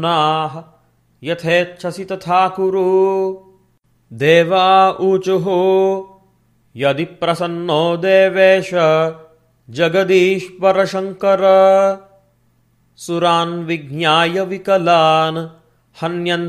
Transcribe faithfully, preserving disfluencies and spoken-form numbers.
नाह यथेच्छसि तथा कुरु। देवा ऊचुः यदि प्रसन्नो देवेश जगदीश्वर शङ्कर। सुरान् विज्ञाय विकलान् हन्यन्ते